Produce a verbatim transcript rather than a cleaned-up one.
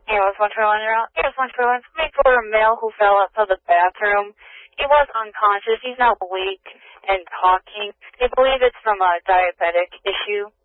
Here's one for one. Here's one for one. Made for a male who fell out of the bathroom. He was unconscious. He's now awake and talking. They believe it's from a diabetic issue.